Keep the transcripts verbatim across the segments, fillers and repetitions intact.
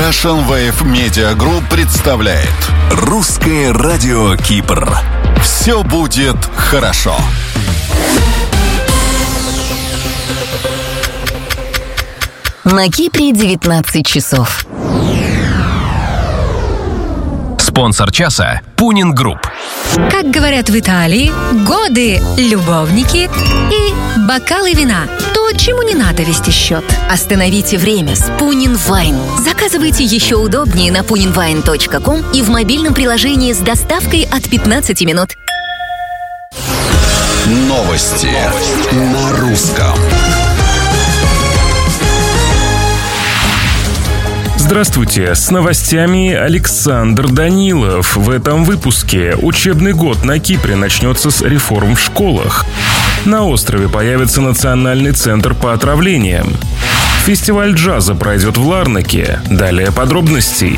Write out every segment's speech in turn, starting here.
Russian Wave Media Group представляет Русское радио Кипр. Все будет хорошо. На Кипре девятнадцать часов. Спонсор часа – Пунин Групп. Как говорят в Италии, годы, любовники и бокалы вина. То, чему не надо вести счет. Остановите время с Пунин Вайн. Заказывайте еще удобнее на пунин вайн точка ком и в мобильном приложении с доставкой от пятнадцати минут. Новости на русском. Здравствуйте, с новостями Александр Данилов. В этом выпуске учебный год на Кипре начнется с реформ в школах. На острове появится национальный центр по отравлениям. Фестиваль джаза пройдет в Ларнаке. Далее подробностей.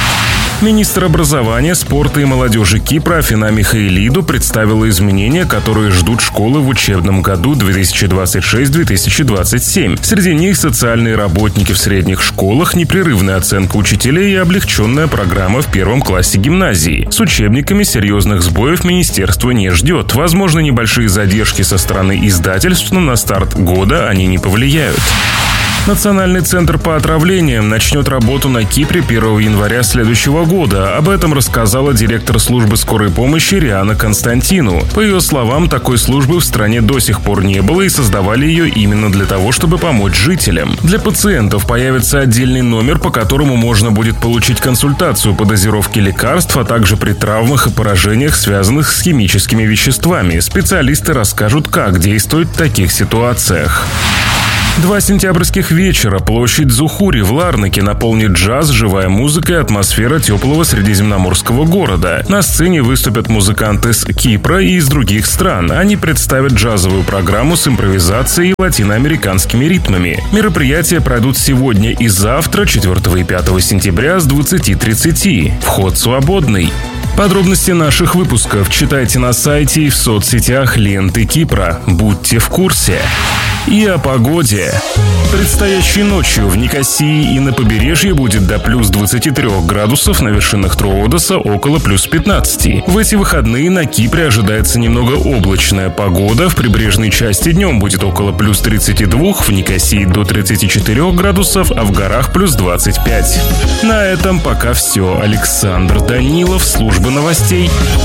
Министр образования, спорта и молодежи Кипра Афина Михаилиду представила изменения, которые ждут школы в учебном году две тысячи двадцать шесть - две тысячи двадцать семь. Среди них социальные работники в средних школах, непрерывная оценка учителей и облегченная программа в первом классе гимназии. С учебниками серьезных сбоев министерство не ждет. Возможно, небольшие задержки со стороны издательств, но на старт года они не повлияют. Национальный центр по отравлениям начнет работу на Кипре первого января следующего года. Об этом рассказала директор службы скорой помощи Риана Константину. По ее словам, такой службы в стране до сих пор не было и создавали ее именно для того, чтобы помочь жителям. Для пациентов появится отдельный номер, по которому можно будет получить консультацию по дозировке лекарств, а также при травмах и поражениях, связанных с химическими веществами. Специалисты расскажут, как действовать в таких ситуациях. Два сентябрьских вечера площадь Зухури в Ларнаке наполнит джаз, живая музыка и атмосфера теплого средиземноморского города. На сцене выступят музыканты с Кипра и из других стран. Они представят джазовую программу с импровизацией и латиноамериканскими ритмами. Мероприятия пройдут сегодня и завтра, четвёртого и пятого сентября с двадцати тридцати. Вход свободный. Подробности наших выпусков читайте на сайте и в соцсетях ленты Кипра. Будьте в курсе. И о погоде. Предстоящей ночью в Никосии и на побережье будет до плюс двадцати трёх градусов, на вершинах Троодоса около плюс пятнадцати. В эти выходные на Кипре ожидается немного облачная погода. В прибрежной части днем будет около плюс тридцати двух, в Никосии до тридцати четырёх градусов, а в горах плюс двадцать пять. На этом пока все. Александр Данилов, служба новостей